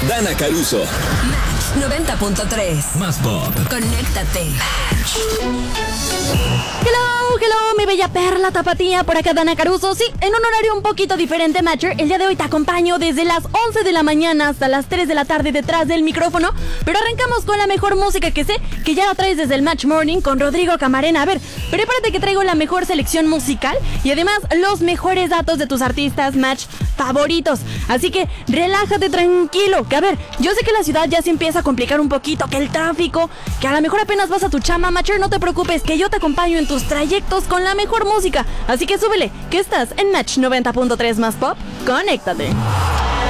Dana Caruso. Match 90.3. Más pop. Conéctate. Hello, mi bella perla tapatía, por acá Dana Caruso. Sí, en un horario un poquito diferente, Matcher. El día de hoy te acompaño desde las 11 de la mañana hasta las 3 de la tarde detrás del micrófono. Pero arrancamos con la mejor música que sé, que ya la traes desde el Match Morning con Rodrigo Camarena. A ver, prepárate que traigo la mejor selección musical y además los mejores datos de tus artistas Match favoritos. Así que relájate tranquilo, que a ver, yo sé que la ciudad ya se empieza a complicar un poquito, que el tráfico, que a lo mejor apenas vas a tu chamba, Matcher, no te preocupes, que yo te acompaño en tus trayectos con la mejor música. Así que súbele, que estás en Match 90.3 más pop. Conéctate.